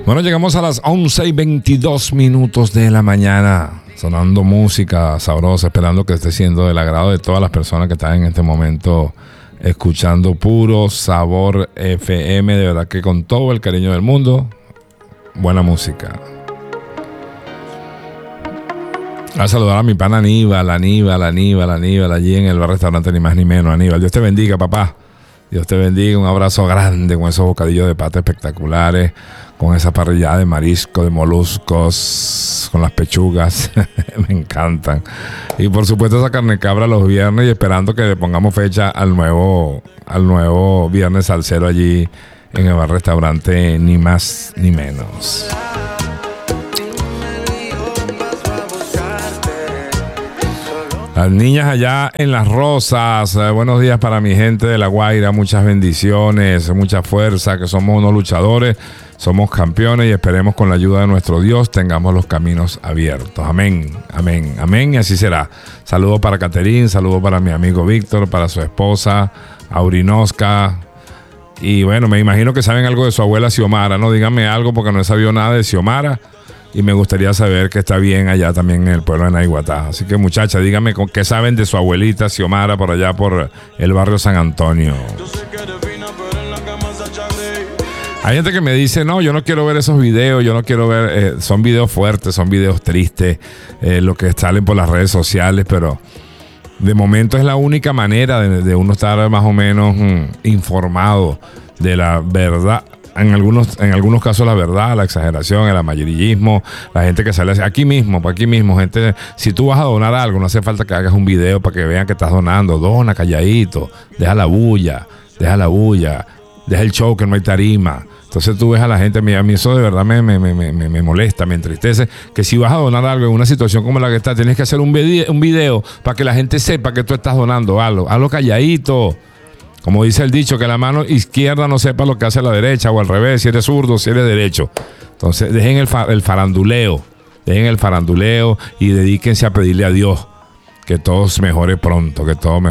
Bueno, llegamos a las 11:22 de la mañana, sonando música sabrosa, esperando que esté siendo del agrado de todas las personas que están en este momento escuchando Puro Sabor FM. De verdad que con todo el cariño del mundo, buena música. A saludar a mi pana Aníbal, allí en el bar restaurante Ni Más Ni Menos. Aníbal, Dios te bendiga, papá. Dios te bendiga, un abrazo grande con esos bocadillos de pata espectaculares, con esa parrillada de marisco, de moluscos, con las pechugas, me encantan. Y por supuesto esa carne cabra los viernes, y esperando que le pongamos fecha al nuevo viernes salsero allí en el bar restaurante Ni Más Ni Menos. Las niñas allá en Las Rosas, buenos días para mi gente de La Guaira, muchas bendiciones, mucha fuerza, que somos unos luchadores, somos campeones y esperemos con la ayuda de nuestro Dios tengamos los caminos abiertos. Amén, amén, amén, y así será. Saludos para Caterín, saludos para mi amigo Víctor, para su esposa Aurinosca. Y bueno, me imagino que saben algo de su abuela Xiomara, ¿no? Díganme algo porque no he sabido nada de Xiomara. Y me gustaría saber que está bien allá también en el pueblo de Naiguatá. Así que muchachas, díganme qué saben de su abuelita Xiomara por allá por el barrio San Antonio. Hay gente que me dice, no, yo no quiero ver esos videos, yo no quiero ver, son videos fuertes, son videos tristes, lo que salen por las redes sociales, pero de momento es la única manera de uno estar más o menos informado de la verdad. En algunos casos la verdad, la exageración, el amarillismo, la gente que sale aquí mismo, gente, si tú vas a donar algo, no hace falta que hagas un video para que vean que estás donando, dona calladito, deja la bulla, deja el show que no hay tarima. Entonces tú ves a la gente, a mí eso de verdad me molesta, me entristece, que si vas a donar algo en una situación como la que está, tienes que hacer un video para que la gente sepa que tú estás donando algo, hazlo calladito. Como dice el dicho, que la mano izquierda no sepa lo que hace la derecha, o al revés, si eres zurdo, si eres derecho. Entonces, dejen el faranduleo y dedíquense a pedirle a Dios que todo mejore pronto,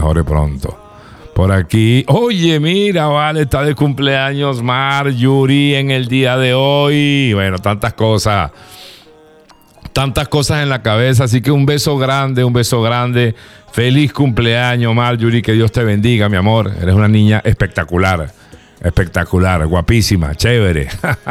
Por aquí, oye, mira, vale, está de cumpleaños Marjorie en el día de hoy. Bueno, tantas cosas en la cabeza, así que un beso grande. Feliz cumpleaños, Marjorie, que Dios te bendiga, mi amor. Eres una niña espectacular, guapísima, chévere.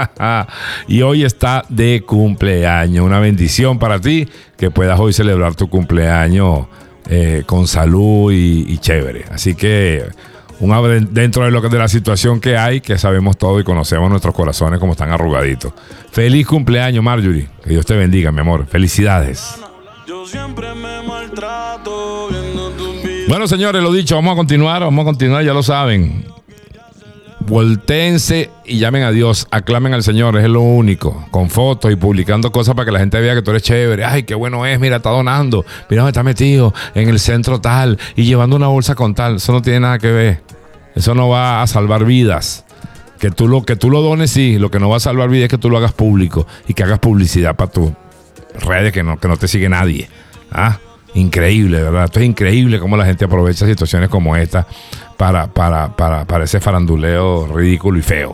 Y hoy está de cumpleaños. Una bendición para ti, que puedas hoy celebrar tu cumpleaños con salud y chévere. Así que dentro de la situación que hay, que sabemos todo y conocemos nuestros corazones como están arrugaditos. Feliz cumpleaños, Marjorie. Que Dios te bendiga, mi amor. Felicidades. Yo siempre me maltrato viendo tu vida. Bueno, señores, lo dicho, vamos a continuar, ya lo saben. Voltéense y llamen a Dios, aclamen al Señor, es lo único, con fotos y publicando cosas para que la gente vea que tú eres chévere. Ay, qué bueno es, mira, está donando, mira dónde está metido, en el centro tal, y llevando una bolsa con tal. Eso no tiene nada que ver, eso no va a salvar vidas. Que tú lo dones, sí, lo que no va a salvar vidas es que tú lo hagas público y que hagas publicidad para tus redes que no te sigue nadie. Increíble, ¿verdad? Esto es increíble cómo la gente aprovecha situaciones como esta para ese faranduleo ridículo y feo.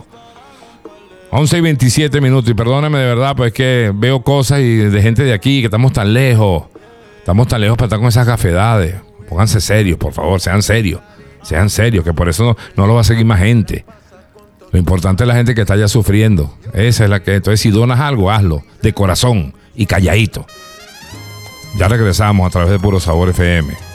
11:27, y perdóname de verdad, pues es que veo cosas de gente de aquí, que estamos tan lejos para estar con esas gafedades. Pónganse serios, por favor, sean serios, que por eso no lo va a seguir más gente. Lo importante es la gente que está ya sufriendo. Esa es la que. Entonces, si donas algo, hazlo de corazón y calladito. Ya regresamos a través de Puro Sabor FM.